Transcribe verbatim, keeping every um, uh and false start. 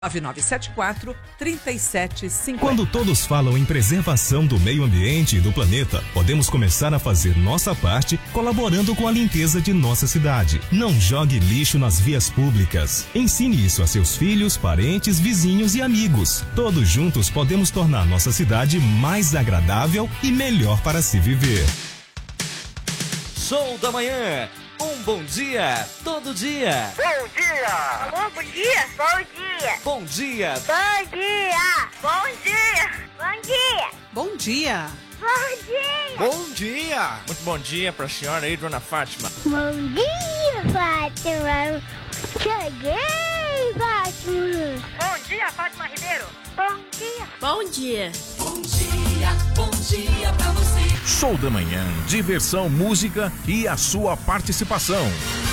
nove nove sete quatro, três sete cinco zero. Quando todos falam em preservação do meio ambiente e do planeta, podemos começar a fazer nossa parte colaborando com a limpeza de nossa cidade. Não jogue lixo nas vias públicas. Ensine isso a seus filhos, parentes, vizinhos e amigos. Todos juntos podemos tornar nossa cidade mais agradável e melhor para se viver. Show da Manhã. Um bom dia, todo dia. Bom dia. Alô, bom dia. Bom dia. Bom dia. Bom dia. Bom dia. Bom dia. Bom dia. Bom dia. Bom dia. Muito bom dia para a senhora aí, dona Fátima. Bom dia, Fátima. Cheguei, Fátima. Bom dia, Fátima Ribeiro. Bom dia. Bom dia. Bom dia, bom dia pra você. Show da Manhã, diversão, música e a sua participação.